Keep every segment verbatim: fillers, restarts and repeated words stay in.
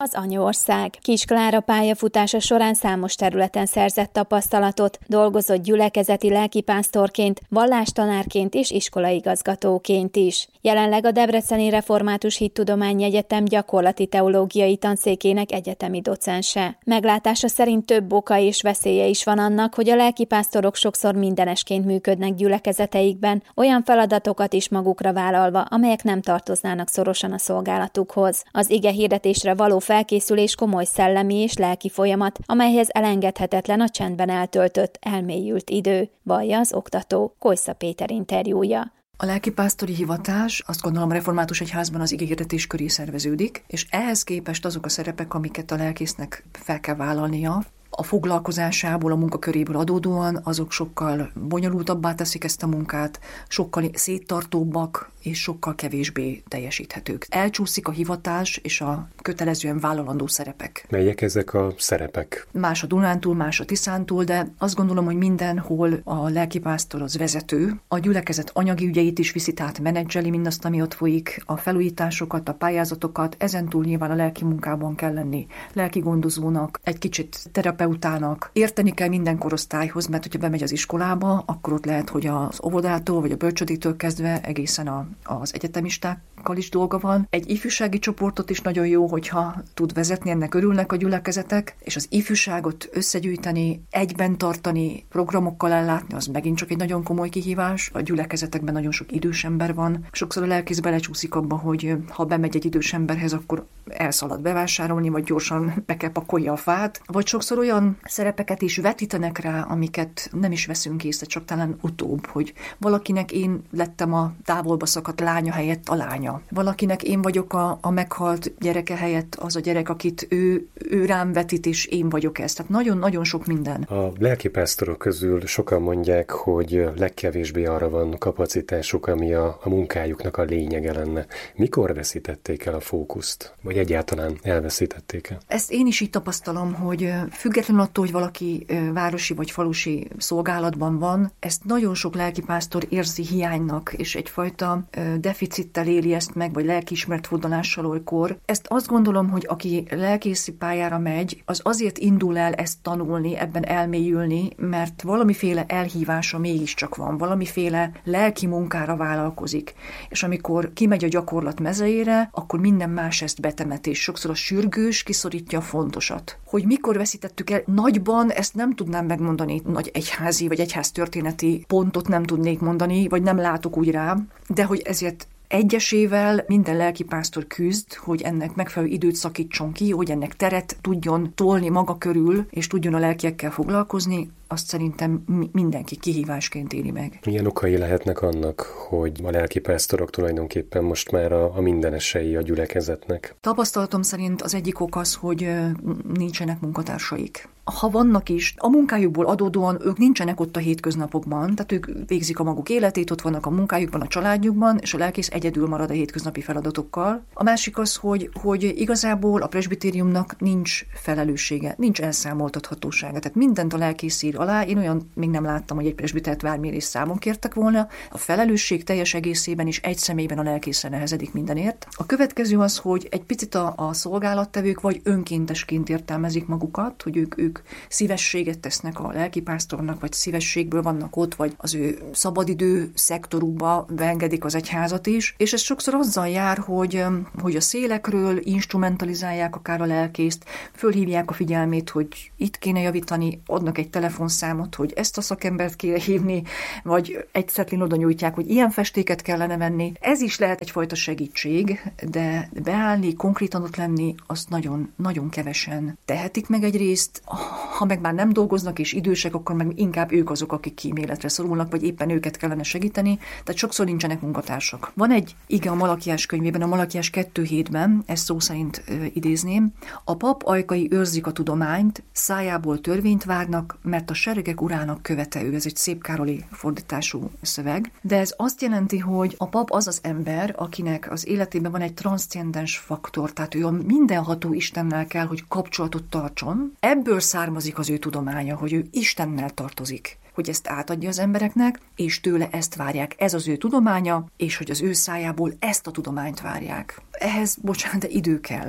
Az anyaország. Kis Klára pályafutása során számos területen szerzett tapasztalatot, dolgozott gyülekezeti lelkipásztorként, vallástanárként és iskolaigazgatóként is. Jelenleg a Debreceni Református Hittudományi Egyetem gyakorlati teológiai tanszékének egyetemi docense. Meglátása szerint több oka és veszélye is van annak, hogy a lelkipásztorok sokszor mindenesként működnek gyülekezeteikben, olyan feladatokat is magukra vállalva, amelyek nem tartoznának szorosan a szolgálatukhoz. Az ige hirdetésre való felkészülés komoly szellemi és lelki folyamat, amelyhez elengedhetetlen a csendben eltöltött, elmélyült idő, vallja az oktató. Kojsza Péter interjúja. A lelkipásztori hivatás, azt gondolom, a református egyházban az igehirdetés köré szerveződik, és ehhez képest azok a szerepek, amiket a lelkésznek fel kell vállalnia, a foglalkozásából, a munkaköréből adódóan, azok sokkal bonyolultabbá teszik ezt a munkát, sokkal széttartóbbak és sokkal kevésbé teljesíthetők. Elcsúszik a hivatás és a kötelezően vállalandó szerepek. Melyek ezek a szerepek? Más a Dunántúl, más a Tiszántúl, de azt gondolom, hogy mindenhol a lelkipásztor az vezető. A gyülekezet anyagi ügyeit is viszi, tehát menedzseli mindazt, ami ott folyik, a felújításokat, a pályázatokat, ezentúl nyilván a lelki munkában kell lenni. Lelki gondozónak, egy kicsit terapeutának. Érteni kell minden korosztályhoz, mert hogyha bemegy az iskolába, akkor ott lehet, hogy az óvodától vagy a bölcsödétől kezdve egészen a az egyetemistákkal is dolga van. Egy ifjúsági csoportot is nagyon jó, hogyha tud vezetni, ennek örülnek a gyülekezetek, és az ifjúságot összegyűjteni, egyben tartani, programokkal ellátni, az megint csak egy nagyon komoly kihívás. A gyülekezetekben nagyon sok idős ember van. Sokszor a lelkész belecsúszik abba, hogy ha bemegy egy idős emberhez, akkor elszalad bevásárolni, vagy gyorsan be kell pakolja a fát. Vagy sokszor olyan szerepeket is vetítenek rá, amiket nem is veszünk észre, csak talán utóbb, hogy valakinek én lettem a távolba szakadt lánya helyett a lánya. Valakinek én vagyok a, a meghalt gyereke helyett az a gyerek, akit ő, ő rám vetít, és én vagyok ez. Tehát nagyon-nagyon sok minden. A lelkipásztorok közül sokan mondják, hogy legkevésbé arra van kapacitásuk, ami a, a munkájuknak a lényege lenne. Mikor veszítették el a fókuszt? Vagy egyáltalán elveszítették el? Ezt én is így tapasztalom, hogy függetlenül attól, hogy valaki városi vagy falusi szolgálatban van, ezt nagyon sok lelkipásztor érzi hiánynak, és egyfajta deficittel éli ezt meg, vagy lelkiismeret fordulással olykor. Ezt azt gondolom, hogy aki lelkészi pályára megy, az azért indul el ezt tanulni, ebben elmélyülni, mert valamiféle elhívása mégiscsak van, valamiféle lelki munkára vállalkozik. És amikor kimegy a gyakorlat mezejére, akkor minden más ezt betemet, és sokszor a sürgős kiszorítja a fontosat. Hogy mikor veszítettük el nagyban, ezt nem tudnám megmondani, nagy egyházi vagy egyháztörténeti pontot nem tudnék mondani, vagy nem látok úgy rá, de hogy ezért egyesével minden lelkipásztor küzd, hogy ennek megfelelő időt szakítson ki, hogy ennek teret tudjon tolni maga körül, és tudjon a lelkiekkel foglalkozni, azt szerintem mindenki kihívásként éli meg. Milyen okai lehetnek annak, hogy a lelkipásztorok tulajdonképpen most már a, a mindenesei a gyülekezetnek? Tapasztalatom szerint az egyik ok az, hogy nincsenek munkatársaik. Ha vannak is, a munkájukból adódóan ők nincsenek ott a hétköznapokban, tehát ők végzik a maguk életét, ott vannak a munkájukban, a családjukban, és a lelkész egyedül marad a hétköznapi feladatokkal. A másik az, hogy, hogy igazából a presbitériumnak nincs felelőssége, nincs elszámoltathatósága, tehát mindent a lelkész ír alá. Én olyan még nem láttam, hogy egy presbitert vármérés számon kértek volna. A felelősség teljes egészében is egy személyben a lelkészre nehezedik mindenért. A következő az, hogy egy picit a, a szolgálattevők vagy önkéntesként értelmezik magukat, hogy ők, ők szívességet tesznek a lelkipásztornak, vagy szívességből vannak ott, vagy az ő szabadidő szektorukba beengedik az egyházat is, és ez sokszor azzal jár, hogy, hogy a szélekről instrumentalizálják akár a lelkészt, fölhívják a figyelmét, hogy itt kéne javítani, adnak egy telefonszámot, hogy ezt a szakembert kéne hívni, vagy egy szetlin oda nyújtják, hogy ilyen festéket kellene venni. Ez is lehet egyfajta segítség, de beállni, konkrétan ott lenni, azt nagyon, nagyon kevesen tehetik meg egyrészt. Ha meg már nem dolgoznak és idősek, akkor meg inkább ők azok, akik kíméletre szorulnak, vagy éppen őket kellene segíteni, tehát sokszor nincsenek munkatársak. Van egy ige a Malakiás könyvében, a Malakiás kettő hétben, ezt szó szerint ö, idézném, a pap ajkai őrzik a tudományt, szájából törvényt vágnak, mert a seregek urának követe ő. Ez egy szép Károli fordítású szöveg. De ez azt jelenti, hogy a pap az az ember, akinek az életében van egy transzcendens faktor, tehát ő a mindenható Istennel kell, hogy kapcsolatot tartson. Ebből származik az ő tudománya, hogy ő Istennel tartozik, hogy ezt átadja az embereknek, és tőle ezt várják. Ez az ő tudománya, és hogy az ő szájából ezt a tudományt várják. Ehhez, bocsánat, de idő kell.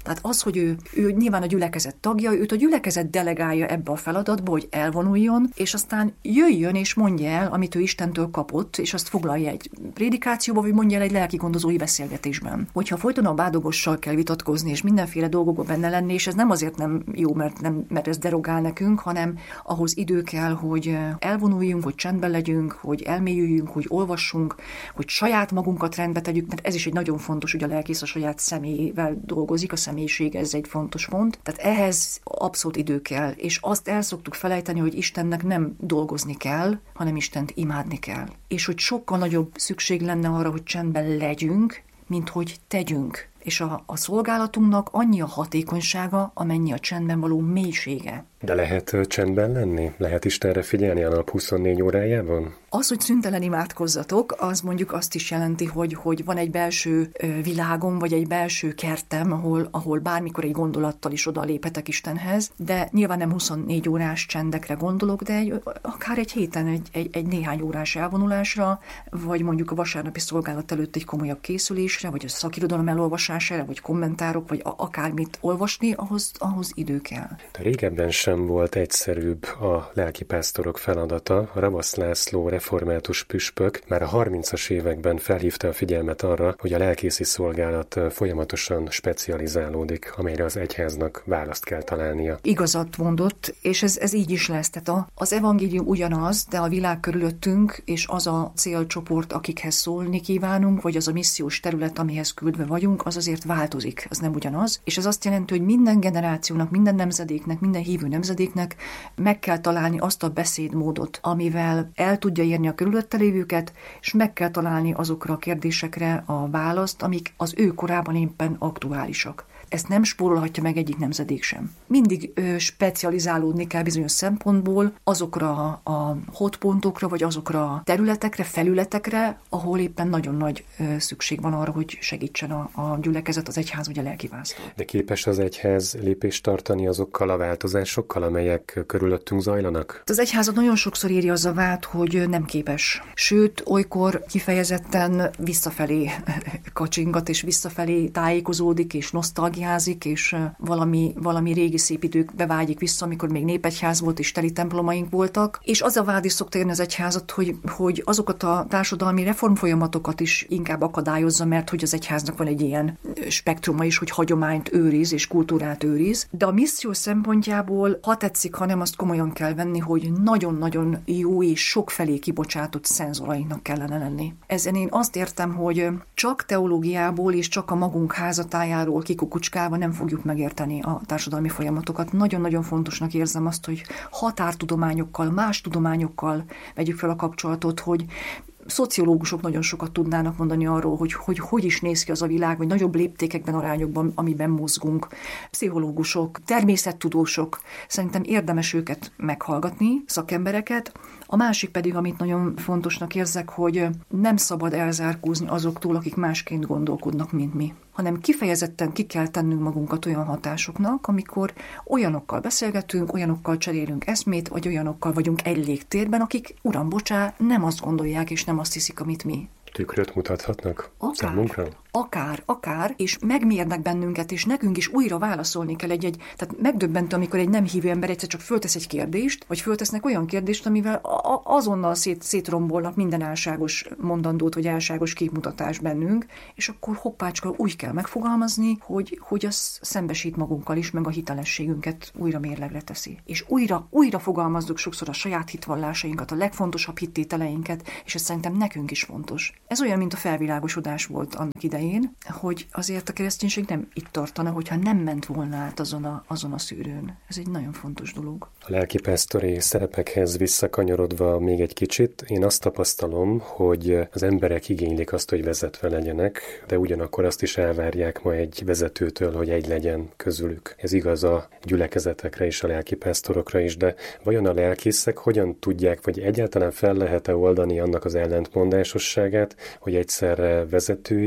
Tehát az, hogy ő, ő nyilván a gyülekezet tagja, őt a gyülekezet delegálja ebbe a feladatba, hogy elvonuljon, és aztán jöjjön és mondja el, amit ő Istentől kapott, és azt foglalja egy prédikációba, vagy mondja el egy lelki gondozói beszélgetésben. Hogyha folyton a bádogossal kell vitatkozni, és mindenféle dolgokban benne lenni, és ez nem azért nem jó, mert, nem, mert ez derogál nekünk, hanem ahhoz idő kell, hogy elvonuljunk, hogy csendben legyünk, hogy elmélyüljünk, hogy olvassunk, hogy saját magunkat rendbe tegyük, mert ez is egy nagyon fontos, hogy a lelkész a saját személyével dolgozik, a személyiség, ez egy fontos pont. Tehát ehhez abszolút idő kell, és azt el szoktuk felejteni, hogy Istennek nem dolgozni kell, hanem Istent imádni kell. És hogy sokkal nagyobb szükség lenne arra, hogy csendben legyünk, mint hogy tegyünk. És a, a szolgálatunknak annyi a hatékonysága, amennyi a csendben való mélysége. De lehet csendben lenni? Lehet Istenre figyelni a nap huszonnégy órájában? Az, hogy szüntelen imádkozzatok, az mondjuk azt is jelenti, hogy, hogy van egy belső világom, vagy egy belső kertem, ahol, ahol bármikor egy gondolattal is odaléphetek Istenhez, de nyilván nem huszonnégy órás csendekre gondolok, de egy, akár egy héten egy, egy, egy néhány órás elvonulásra, vagy mondjuk a vasárnapi szolgálat előtt egy komolyabb készülésre, vagy a szakirodalom elolvasására, vagy kommentárok, vagy a, akármit olvasni, ahhoz, ahhoz idő kell. De régebben sem volt egyszerűbb a lelkipásztorok feladata. A Ravasz László református püspök már a harmincas években felhívta a figyelmet arra, hogy a lelkészi szolgálat folyamatosan specializálódik, amelyre az egyháznak választ kell találnia. Igazat mondott, és ez, ez így is lesz. Tehát a, az evangélium ugyanaz, de a világ körülöttünk, és az a célcsoport, akikhez szólni kívánunk, vagy az a missziós terület, amihez küldve vagyunk, az azért változik, az nem ugyanaz. És ez azt jelenti, hogy minden generációnak, minden nemzedéknek, minden hívő nemzedéknek meg kell találni azt a beszédmódot, amivel el tudja érni a körülötte lévőket, és meg kell találni azokra a kérdésekre a választ, amik az ő korában éppen aktuálisak. Ezt nem spórolhatja meg egyik nemzedék sem. Mindig ö, specializálódni kell bizonyos szempontból azokra a hotpontokra, vagy azokra a területekre, felületekre, ahol éppen nagyon nagy ö, szükség van arra, hogy segítsen a, a gyülekezet, az egyház vagy a lelkipásztor. De képes az egyház lépést tartani azokkal a változásokkal, amelyek körülöttünk zajlanak? Az egyházat nagyon sokszor éri az a vád, hogy nem képes. Sőt, olykor kifejezetten visszafelé kacsingat, és visszafelé tájékozódik, és nosztalgiázik, és valami, valami régi szép időkbe vágyik vissza, amikor még népegyház volt, és teli templomaink voltak. És az a vád is szokta érni az egyházat, hogy, hogy azokat a társadalmi reformfolyamatokat is inkább akadályozza, mert hogy az egyháznak van egy ilyen spektruma is, hogy hagyományt őriz, és kultúrát őriz. De a misszió szempontjából, ha tetszik, ha nem, azt komolyan kell venni, hogy nagyon-nagyon jó és sokfelé kibocsátott szenzorainknak kellene lenni. Ezen én azt értem, hogy csak teológiából és csak a magunk házatájáról kikukucskálva nem fogjuk megérteni a társadalmi folyamatokat. Nagyon-nagyon fontosnak érzem azt, hogy határtudományokkal, más tudományokkal vegyük fel a kapcsolatot, hogy szociológusok nagyon sokat tudnának mondani arról, hogy, hogy hogy is néz ki az a világ, vagy nagyobb léptékekben, arányokban, amiben mozgunk. Pszichológusok, természettudósok, szerintem érdemes őket meghallgatni, szakembereket. A másik pedig, amit nagyon fontosnak érzek, hogy nem szabad elzárkózni azoktól, akik másként gondolkodnak, mint mi, hanem kifejezetten ki kell tennünk magunkat olyan hatásoknak, amikor olyanokkal beszélgetünk, olyanokkal cserélünk eszmét, vagy olyanokkal vagyunk egy légtérben, akik, uram, bocsá, nem azt gondolják, és nem azt hiszik, amit mi. Tükröt mutathatnak akár, számunkra? Akár, akár, és megmérnek bennünket, és nekünk is újra válaszolni kell egy-egy, tehát megdöbbentő, amikor egy nem hívő ember egyszer csak föltesz egy kérdést, vagy föltesznek olyan kérdést, amivel a- azonnal szét, szétrombolnak minden álságos mondandót, vagy álságos képmutatás bennünk, és akkor hoppácska úgy kell megfogalmazni, hogy, hogy az szembesít magunkkal is, meg a hitelességünket újra mérlegre teszi. És újra, újra fogalmazzuk sokszor a saját hitvallásainkat, a legfontosabb hittételeinket, és ez szerintem nekünk is fontos. Ez olyan, mint a felvilágosodás volt annak idején, hogy azért a kereszténység nem itt tartana, hogyha nem ment volna át azon a, azon a szűrőn. Ez egy nagyon fontos dolog. A lelkipásztori szerepekhez visszakanyarodva még egy kicsit, én azt tapasztalom, hogy az emberek igénylik azt, hogy vezetve legyenek, de ugyanakkor azt is elvárják ma egy vezetőtől, hogy egy legyen közülük. Ez igaz a gyülekezetekre és a lelkipásztorokra is, de vajon a lelkészek hogyan tudják, vagy egyáltalán fel lehet-e oldani annak az ellentmondásosságát, hogy egyszerre vezetői és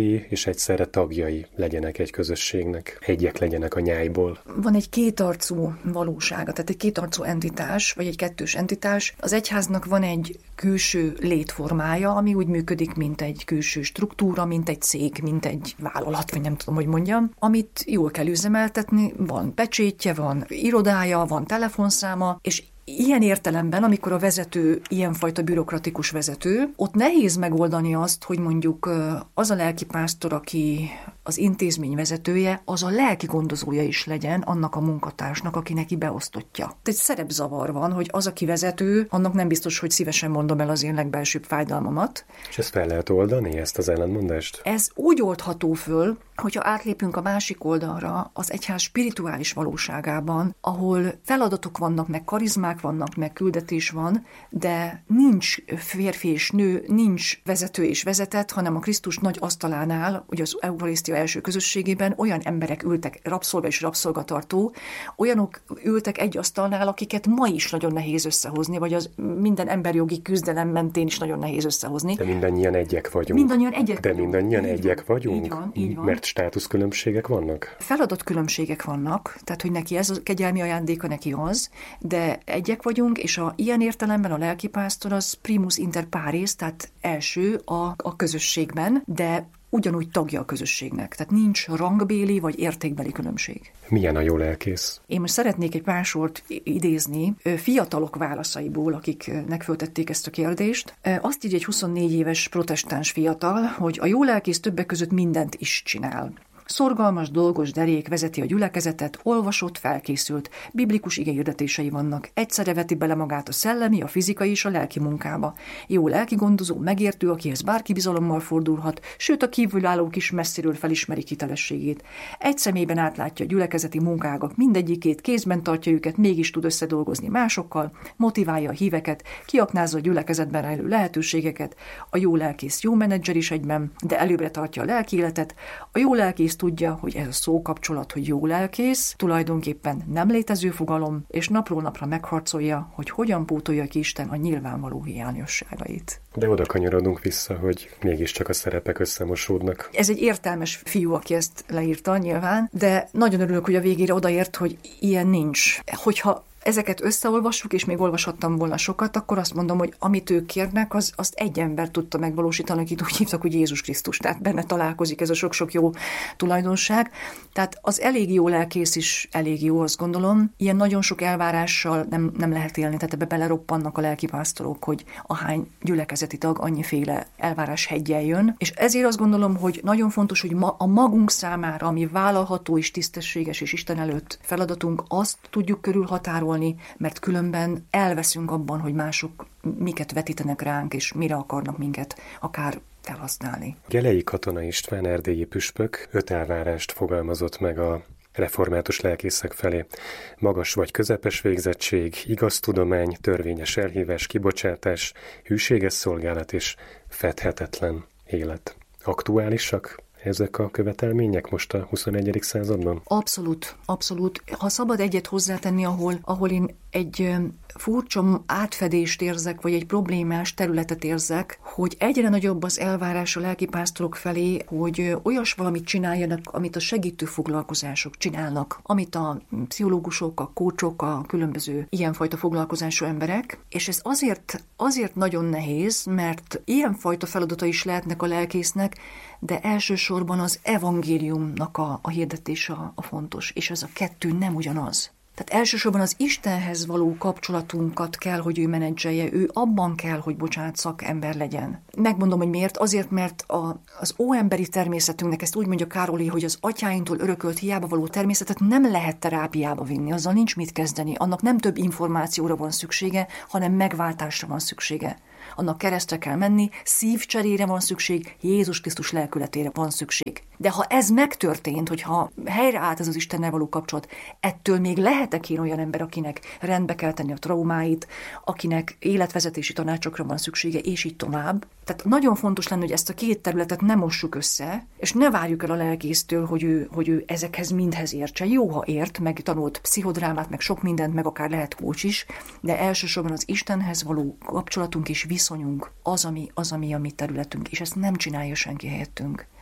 és egyszerre tagjai legyenek egy közösségnek, egyek legyenek a nyájból. Van egy kétarcú valósága, tehát egy kétarcú entitás, vagy egy kettős entitás. Az egyháznak van egy külső létformája, ami úgy működik, mint egy külső struktúra, mint egy cég, mint egy vállalat, vagy nem tudom, hogy mondjam, amit jól kell üzemeltetni, van pecsétje, van irodája, van telefonszáma, és ilyen értelemben, amikor a vezető ilyenfajta bürokratikus vezető, ott nehéz megoldani azt, hogy mondjuk az a lelkipásztor, aki az intézmény vezetője, az a lelki gondozója is legyen annak a munkatársnak, aki neki beosztottja. Egy szerepzavar van, hogy az, aki vezető, annak nem biztos, hogy szívesen mondom el az én legbelsőbb fájdalmamat. És ezt fel lehet oldani, ezt az ellentmondást? Ez úgy oldható föl, hogyha átlépünk a másik oldalra, az egyház spirituális valóságában, ahol feladatok vannak, meg karizmák vannak, meg küldetés van, de nincs férfi és nő, nincs vezető és vezetett, hanem a Krisztus nagy asztalánál, ugye az Eucharisztia első közösségében olyan emberek ültek, rabszolga és rabszolgatartó, olyanok ültek egy asztalnál, akiket ma is nagyon nehéz összehozni, vagy az minden emberjogi küzdelem mentén is nagyon nehéz összehozni. De mindannyian egyek vagyunk. Mindannyian egyek De mindannyian így egyek van, vagyunk, így van, így van. Mert státuszkülönbségek vannak? Feladatkülönbségek vannak, tehát hogy neki ez a kegyelmi ajándéka, neki az, de egyek vagyunk, és a, ilyen értelemben a lelkipásztor az primus inter pares, tehát első a, a közösségben, de ugyanúgy tagja a közösségnek. Tehát nincs rangbéli vagy értékbeli különbség. Milyen a jó lelkész? Én most szeretnék egy pár sort idézni fiatalok válaszaiból, akiknek föltették ezt a kérdést. Azt írja egy huszonnégy éves protestáns fiatal, hogy a jó lelkész többek között mindent is csinál. Szorgalmas, dolgos derék vezeti a gyülekezetet, olvasott, felkészült, biblikus igehirdetései vannak, egyszerre veti bele magát a szellemi, a fizikai és a lelki munkába. Jó lelki gondozó, megértő, akihez bárki bizalommal fordulhat, sőt a kívülállók is messziről felismerik hitelességét. Egy személyben átlátja a gyülekezeti munkágak mindegyikét, kézben tartja őket, mégis tud összedolgozni másokkal, motiválja a híveket, kiaknázza a gyülekezetben rejlő lehetőségeket, a jó lelkész jó menedzser is egyben, de előbbre tartja a lelki életet, a jó lelkész tudja, hogy ez a szókapcsolat, hogy jó lelkész, tulajdonképpen nem létező fogalom, és napról napra megharcolja, hogy hogyan pótolja ki Isten a nyilvánvaló hiányosságait. De oda kanyarodunk vissza, hogy mégiscsak a szerepek összemosódnak. Ez egy értelmes fiú, aki ezt leírta nyilván, de nagyon örülök, hogy a végére odaért, hogy ilyen nincs. Hogyha ezeket összeolvassuk, és még olvashattam volna sokat, akkor azt mondom, hogy amit ők kérnek, az, azt egy ember tudta megvalósítani, akit úgy hívtak, hogy Jézus Krisztus. Tehát benne találkozik ez a sok-sok jó tulajdonság. Tehát az elég jó lelkész is elég jó, azt gondolom. Ilyen nagyon sok elvárással nem, nem lehet élni, tehát ebbe beleroppannak a lelkipásztorok, hogy ahány gyülekezeti tag annyiféle elvárás heggyel jön. És ezért azt gondolom, hogy nagyon fontos, hogy ma a magunk számára, ami vállalható és tisztességes és Isten előtt feladatunk, azt tudjuk körülhatárolni, mert különben elveszünk abban, hogy mások miket vetítenek ránk, és mire akarnak minket akár felhasználni. Gelei Katona István erdélyi püspök öt elvárást fogalmazott meg a református lelkészek felé. Magas vagy közepes végzettség, igaz tudomány, törvényes elhívás, kibocsátás, hűséges szolgálat és fedhetetlen élet. Aktuálisak ezek a követelmények most a huszonegyedik században? Abszolút, abszolút. Ha szabad egyet hozzátenni, ahol, ahol én egy furcsa átfedést érzek, vagy egy problémás területet érzek, hogy egyre nagyobb az elvárás a lelkipásztorok felé, hogy olyas valamit csináljanak, amit a segítő foglalkozások csinálnak, amit a pszichológusok, a kócsok, a különböző ilyenfajta foglalkozású emberek, és ez azért, azért nagyon nehéz, mert ilyenfajta feladata is lehetnek a lelkésznek, de elsősorban az evangéliumnak a, a hirdetése a, a fontos, és ez a kettő nem ugyanaz. Tehát elsősorban az Istenhez való kapcsolatunkat kell, hogy ő menedzselje, ő abban kell, hogy bocsánat, szakember legyen. Megmondom, hogy miért. Azért, mert a, az óemberi természetünknek, ezt úgy mondja Károli, hogy az atyáinktól örökölt hiába való természetet nem lehet terápiába vinni, azzal nincs mit kezdeni. Annak nem több információra van szüksége, hanem megváltásra van szüksége. Annak keresztre kell menni, szívcserére van szükség, Jézus Krisztus lelkületére van szükség. De ha ez megtörtént, hogyha helyreállt ez az Istennel való kapcsolat, ettől még lehetek én olyan ember, akinek rendbe kell tenni a traumáit, akinek életvezetési tanácsokra van szüksége, és így tovább. Tehát nagyon fontos lenne, hogy ezt a két területet ne mossuk össze, és ne várjuk el a lelkésztől, hogy ő, hogy ő ezekhez mindhez értse. Jó, ha ért, meg tanult pszichodrámát, meg sok mindent, meg akár lehet kócs is, de elsősorban az Istenhez való kapcsolatunk és viszonyunk az, ami, az, ami a mi területünk, és ezt nem csinálja senki helyettünk.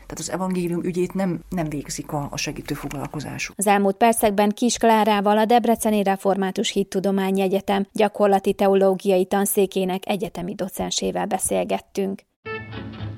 Tehát az evangélium ügyét nem, nem végzik a, a segítő foglalkozásuk. Az elmúlt percekben Kiss Klárával, a Debreceni Református Hittudományi Egyetem gyakorlati teológiai tanszékének egyetemi docensével beszélgettünk.